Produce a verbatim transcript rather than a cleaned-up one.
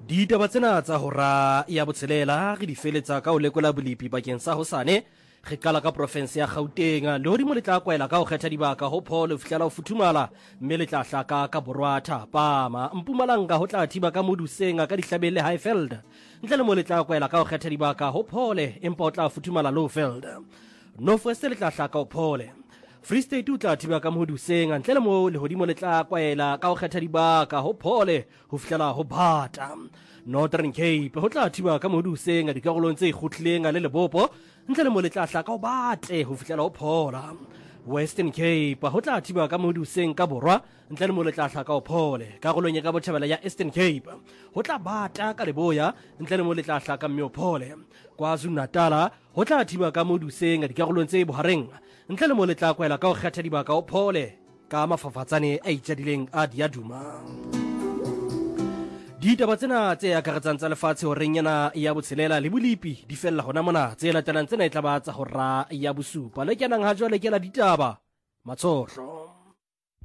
Ditaba tsena tsa hora ya botshelela re di feletsa ka o lekola bolipi bakeng sa hosane re kala ka province ya Gauteng le hodimo le tla kwaela ka ho kgetha dibaka ho pholo ho fihlela ho futhumala mme le tla hlaka ka Borwa Thapama Mpumalanga ho tla thiba ka Moduseng ka dihlabele Highveld ntle le mo le tla kwaela ka ho kgetha dibaka ho phole empa o tla futhumala Lowveld Northwest le tla hlaka ho phole Free State o tla thiba ka Moduseng ntle le mo le hodimo le tla kwaela ka ho kgetha dibaka ho phole ho fihlela ho Bata Northern Cape ho tla thiba ka Moduseng dikarolong tse ikgutlileng le Lebopo ntle le mo le tla hlaka ho Bate ho fihlela ho Phola Western Cape ho tla thiba ka Moduseng ka Borwa ntle le mo le tla hlaka ho Phole karolong ya ka botjhabela ya Eastern Cape ho tla Bata ka Leboya ntle le mo le tla hlaka mme Phole KwaZulu-Natal ho tla thiba ka Moduseng dikarolong tse bohareng ntle le mo le tla kwaela ka ho kgetha dibaka ho Phole ka mafafatsane a itjadileng a diaduma Ditaba tsena tse akaretsang tsa lefatshe horeng yana ya botshelela le bolipi di fella hona mona tse latelang tsena e tla ba tsa hora ya bosupa le kenang ha jwale ke la ditaba matsohlo